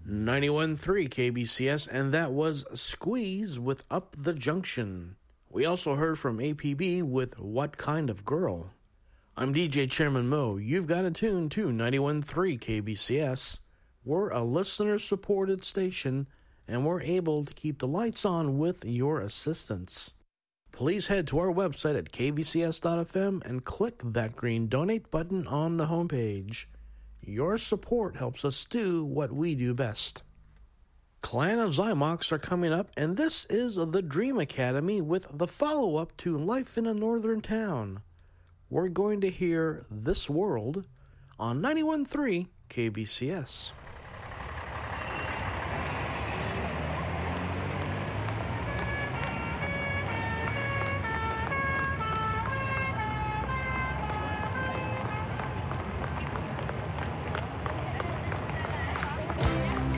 91.3 KBCS, and that was Squeeze with Up the Junction. We also heard from APB with What Kind of Girl. I'm DJ Chairman Mo. You've got it tuned to 91.3 KBCS. We're a listener-supported station, and we're able to keep the lights on with your assistance. Please head to our website at kbcs.fm and click that green donate button on the homepage. Your support helps us do what we do best. Clan of Zymox are coming up, and this is the Dream Academy with the follow-up to Life in a Northern Town. We're going to hear This World on 91.3 KBCS.